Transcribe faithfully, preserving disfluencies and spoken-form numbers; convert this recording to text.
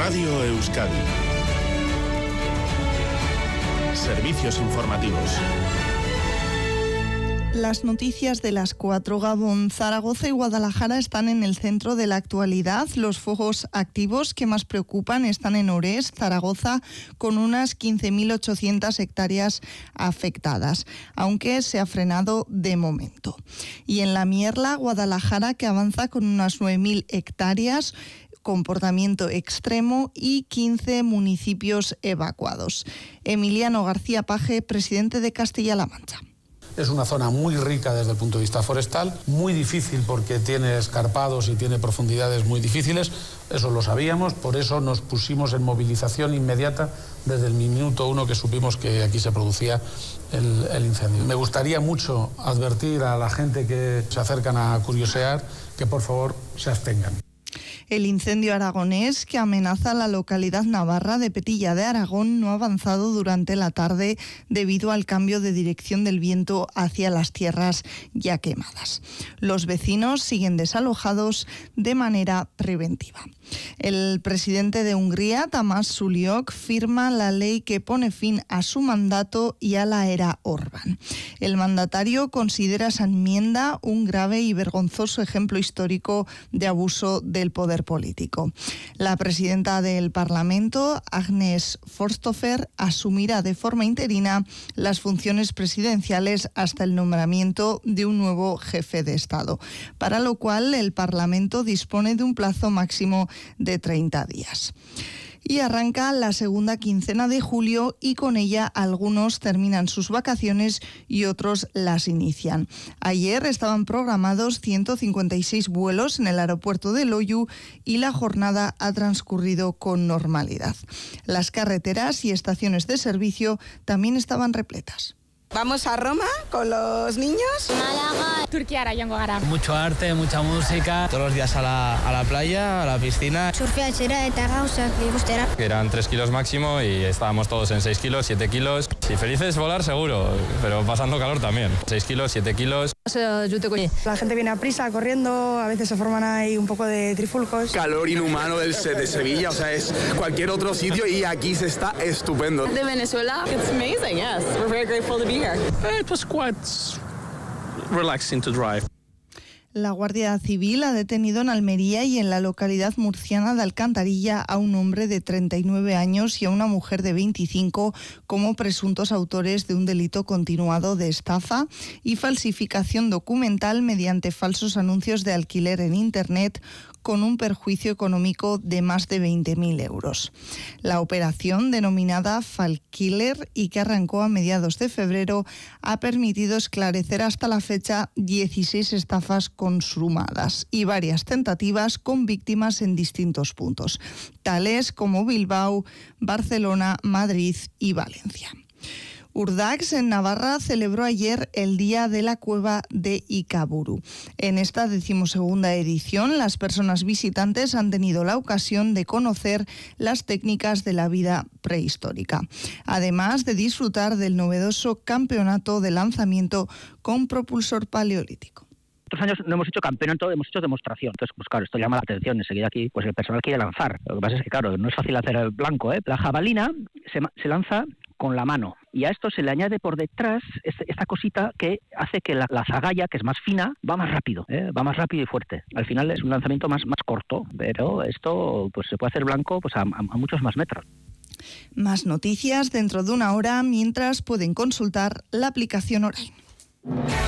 Radio Euskadi. Servicios informativos. Las noticias de las cuatro. Gabón, Zaragoza y Guadalajara están en el centro de la actualidad. Los focos activos que más preocupan están en Orés, Zaragoza, con unas quince mil ochocientas hectáreas afectadas, aunque se ha frenado de momento. Y en la Mierla, Guadalajara, que avanza con unas nueve mil hectáreas, comportamiento extremo y quince municipios evacuados. Emiliano García Paje, presidente de Castilla-La Mancha. Es una zona muy rica desde el punto de vista forestal, muy difícil porque tiene escarpados y tiene profundidades muy difíciles, eso lo sabíamos, por eso nos pusimos en movilización inmediata desde el minuto uno que supimos que aquí se producía el, el incendio. Me gustaría mucho advertir a la gente que se acercan a curiosear que por favor se abstengan. El incendio aragonés que amenaza la localidad navarra de Petilla de Aragón no ha avanzado durante la tarde debido al cambio de dirección del viento hacia las tierras ya quemadas. Los vecinos siguen desalojados de manera preventiva. El presidente de Hungría, Tamás Suliok, firma la ley que pone fin a su mandato y a la era Orbán. El mandatario considera esa enmienda un grave y vergonzoso ejemplo histórico de abuso del poder político. La presidenta del Parlamento, Agnes Forsthofer, asumirá de forma interina las funciones presidenciales hasta el nombramiento de un nuevo jefe de Estado, para lo cual el Parlamento dispone de un plazo máximo de treinta días. Y arranca la segunda quincena de julio y con ella algunos terminan sus vacaciones y otros las inician. Ayer estaban programados ciento cincuenta y seis vuelos en el aeropuerto de Loiu y la jornada ha transcurrido con normalidad. Las carreteras y estaciones de servicio también estaban repletas. Vamos a Roma con los niños. Málaga. Turquía, Rayango Gara. Mucho arte, mucha música. Todos los días a la, a la playa, a la piscina. Surfear será eta gauza que gustera. Que eran tres kilos máximo y estábamos todos en seis kilos, siete kilos. Sí, felices volar seguro, pero pasando calor también. seis kilos, siete kilos. La gente viene a prisa, corriendo, a veces se forman ahí un poco de trifulcos. Calor inhumano del de Sevilla, o sea, es cualquier otro sitio y aquí se está estupendo. De Venezuela, it's amazing, yes. We're very grateful to be here. It was quite relaxing to drive. La Guardia Civil ha detenido en Almería y en la localidad murciana de Alcantarilla a un hombre de treinta y nueve años y a una mujer de veinticinco como presuntos autores de un delito continuado de estafa y falsificación documental mediante falsos anuncios de alquiler en Internet con un perjuicio económico de más de veinte mil euros. La operación, denominada Falkiller y que arrancó a mediados de febrero, ha permitido esclarecer hasta la fecha dieciséis estafas consumadas y varias tentativas con víctimas en distintos puntos, tales como Bilbao, Barcelona, Madrid y Valencia. Urdax, en Navarra, celebró ayer el Día de la Cueva de Ikaburu. En esta decimosegunda edición, las personas visitantes han tenido la ocasión de conocer las técnicas de la vida prehistórica, además de disfrutar del novedoso campeonato de lanzamiento con propulsor paleolítico. Otros años no hemos hecho campeonato, hemos hecho demostración. Entonces, pues claro, esto llama la atención. Enseguida aquí, pues el personal quiere lanzar. Lo que pasa es que, claro, no es fácil hacer el blanco, ¿eh? La jabalina se, se lanza con la mano y a esto se le añade por detrás esta cosita que hace que la, la zagalla, que es más fina, va más rápido, ¿eh? va más rápido y fuerte. Al final es un lanzamiento más, más corto, pero esto pues se puede hacer blanco pues a, a, a muchos más metros. Más noticias dentro de una hora, mientras pueden consultar la aplicación Orain.